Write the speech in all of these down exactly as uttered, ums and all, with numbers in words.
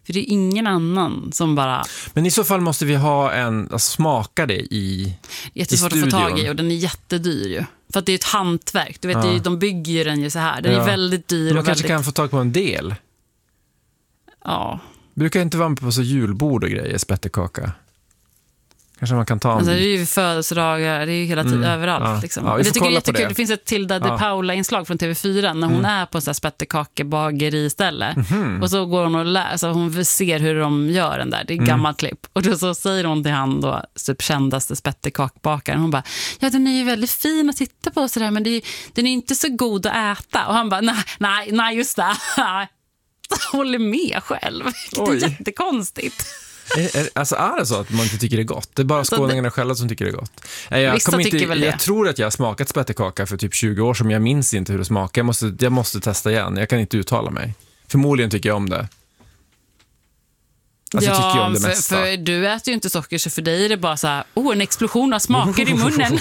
För det är ingen annan som bara... Men i så fall måste vi ha en, alltså smaka det i Jättesvårt i att få tag i och den är jättedyr ju. För att det är ett hantverk. Du vet, ja. det är, de bygger ju den ju så här. Den ja. är väldigt dyr. Man och kanske väldigt... kan få tag på en del. Ja. Brukar inte vara med på så julbord och grejer, spettekaka. Kanske man kan ta en alltså, bit. det är ju födelsedagar, det är ju hela tiden mm. överallt. Ja. Liksom. Ja, det tycker jag är jättekul. Det. det finns ett Tilda de ja. Paula-inslag från T V fyra när hon mm. är på en sån här spettekakebageri istället. Mm-hmm. Och så går hon och läser, alltså, hon ser hur de gör den där. Det är mm. gammalt klipp. Och då så säger hon till han då, typ kändaste spettekakbakaren. Hon bara, ja den är ju väldigt fin att titta på sådär, men det är, den är inte så god att äta. Och han bara, nej, nej, nej just det. Jag håller med själv. Det är jättekonstigt. Är, är, alltså är det så att man inte tycker det är gott? Det är bara alltså, skåningarna det... själva som tycker det är gott. Jag, Vissa inte, tycker väl det. Jag tror att jag har smakat spettekaka för typ tjugo år som jag minns inte hur det smakar. Jag måste, jag måste testa igen. Jag kan inte uttala mig. Förmodligen tycker jag om det. Alltså, ja, jag tycker om det för, mesta. för du äter ju inte socker, så för dig är det bara så här, oh, en explosion av smaker i munnen.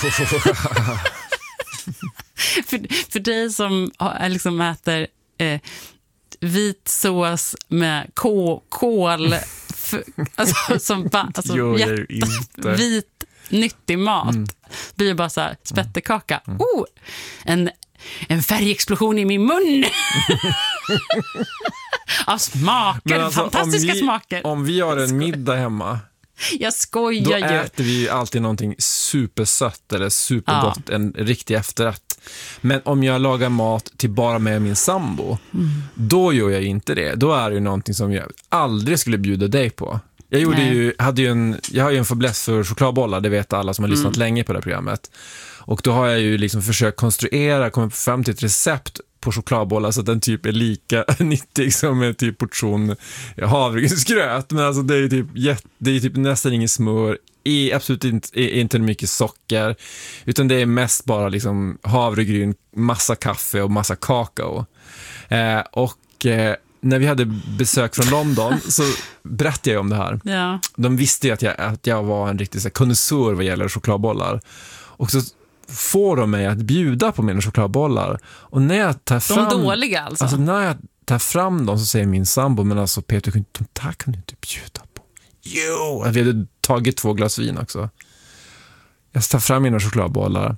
för, för dig som liksom äter eh, vit sås med kål, kål för, alltså, som ba, alltså, jo, jätte, inte. vit, nyttig mat. Mm. Blir ju bara så här, spettekaka. Mm. Oh, en, en färgexplosion i min mun. Av smaker, alltså, fantastiska om vi, smaker. Om vi har en middag hemma, jag skojar då ju. äter vi alltid någonting supersött eller supergott, ja. En riktig efterrätt. Men om jag lagar mat till bara med min sambo, mm. då gör jag inte det. Då är det ju någonting som jag aldrig skulle bjuda dig på. Jag gjorde ju, hade ju en, jag har ju en fäbless för chokladbollar, det vet alla som har lyssnat mm. länge på det här programmet. Och då har jag ju liksom försökt konstruera, komma fram till ett recept på chokladbollar så att den typ är lika nyttig som en typ portion havregrynsgröt. Men alltså det är ju typ, det är typ nästan ingen smör, är absolut inte, är inte mycket socker, utan det är mest bara liksom havregryn, massa kaffe och massa kakao. Eh, och eh, när vi hade besök från London så berättade jag om det här. Ja. De visste ju att jag, att jag var en riktig så här konnässör vad gäller chokladbollar. Och så får de mig att bjuda på mina chokladbollar. Och när jag tar fram... De dåliga alltså? Alltså när jag tar fram dem så säger min sambo, men alltså Peter, de där kan du inte bjuda på. Jo! Vi hade tagit två glas vin också. Jag tar fram mina chokladbollar.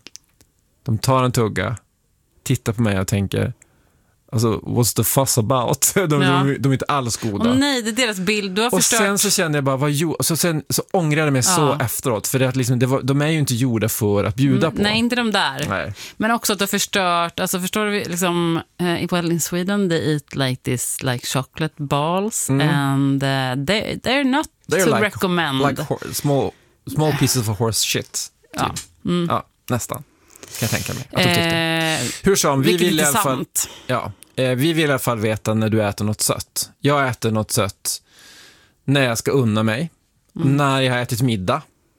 De tar en tugga, tittar på mig och tänker... Alltså, what's the fuss about? De, ja. de, de är inte alls goda. Oh, nej, det är deras bild. Du har och förstört. Sen så kände jag bara, vad jo... så, sen, så ångrade jag mig ja. så efteråt. För det att liksom, det var, de är ju inte gjorda för att bjuda mm, på. Nej, inte de där. Nej. Men också att du har förstört... Alltså, förstår du liksom... Uh, well, in Sweden, they eat like this, like chocolate balls. Mm. And uh, they, they're not they're to like, recommend. Like ho- small, small pieces of horse shit. Ja. Mm. Ja, nästan. Kan jag tänka mig. Att de tyckte. Eh, Hur som, vi vill i alla fall... Sant. Ja. Vi vill i alla fall veta när du äter något sött. Jag äter något sött när jag ska unna mig. Mm. När jag har ätit middag.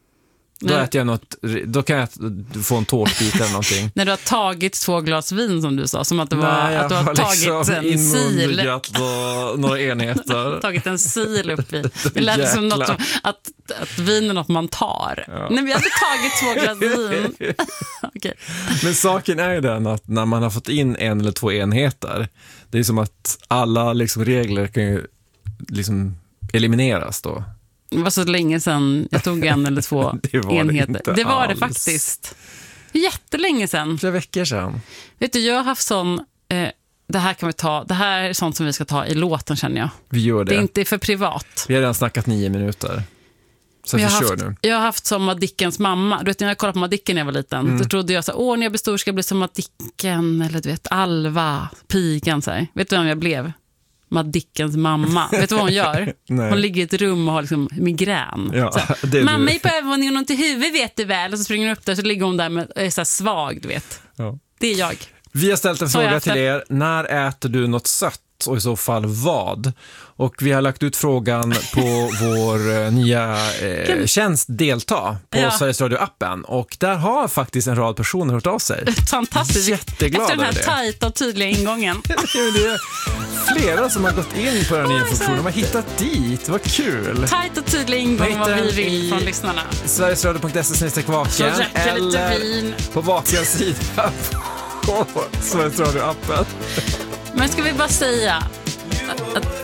Då Nej. äter jag något, då kan jag få en tårtbit eller någonting. När du har tagit två glas vin som du sa, som att, det var, Nej, att du har, har tagit liksom en sil. Och några enheter. Tagit en sil upp i. Det lät som något som, att, att vin är något man tar. Ja. Nej, vi hade tagit två glas vin. Okay. Men saken är ju den att när man har fått in en eller två enheter, det är som att alla liksom regler kan ju liksom elimineras då. Det var så länge sedan jag tog en eller två det var enheter. Det, det var alls. det faktiskt. Jättelänge sedan. Flera veckor sedan. Vet du, jag har haft sån... Eh, det här kan vi ta. Det här är sånt som vi ska ta i låten, känner jag. Vi gör det. Det är inte för privat. Vi har redan snackat nio minuter. Så jag, har kör haft, nu. jag har haft som Madickens mamma. Du vet, när jag kollade på Madicken när jag var liten, mm. då trodde jag så, åh, när jag blir stor ska jag bli som Madicken, eller du vet, Alva, pigan, så här. Vet du vem jag blev? Madickens mamma. Vet du vad hon gör? Hon ligger i ett rum och har liksom migrän. Ja, det är mamma du. är på övervåningen och ont i huvudet, vet du väl. Och så springer hon upp där, så ligger hon där med, är så här svag, du vet. Ja. Det är jag. Vi har ställt en Så fråga till er. När äter du något sött? Och i så fall vad? Och vi har lagt ut frågan på vår eh, nya eh, tjänst Delta på ja. Sveriges Radio-appen. Och där har faktiskt en rad personer hört av sig. Fantastiskt. Jätteglad efter den här det. tajta och tydliga ingången. Det är flera som har gått in på den nya funktionen. De har hittat dit. Vad kul. Tajt och tydlig ingång vad vi vill från lyssnarna. sverigesradio punkt se snedstreck vaken. Eller på Vakens sida på Sveriges Radio-appen. Men ska vi bara säga att